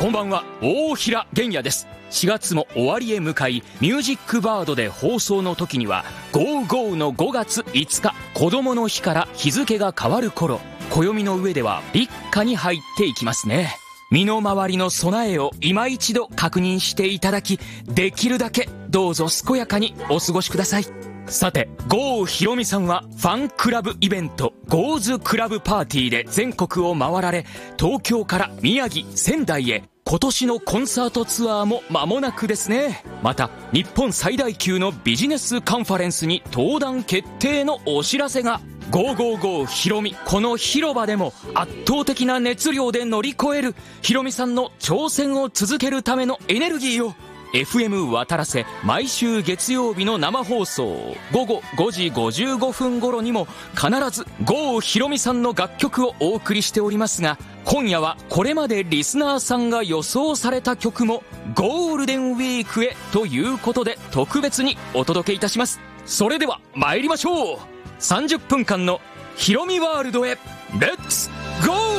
こんばんは、大平玄也です。4月も終わりへ向かい、ミュージックバードで放送の時には55の5月5日子供の日から日付が変わる頃、暦の上では立夏に入っていきますね。身の回りの備えを今一度確認していただき、できるだけどうぞ健やかにお過ごしください。さて、郷ひろみさんはファンクラブイベントゴーズクラブパーティーで全国を回られ、東京から宮城、仙台へ今年のコンサートツアーも間もなくですね。また日本最大級のビジネスカンファレンスに登壇決定のお知らせが。555ひろみ、この広場でも圧倒的な熱量で乗り越えるひろみさんの挑戦を続けるためのエネルギーを FM 渡らせ、毎週月曜日の生放送午後5時55分頃にも必ず郷ひろみさんの楽曲をお送りしておりますが、今夜はこれまでリスナーさんが予想された曲もゴールデンウィークへということで特別にお届けいたします。それでは参りましょう。30分間のひろみワールドへレッツゴー。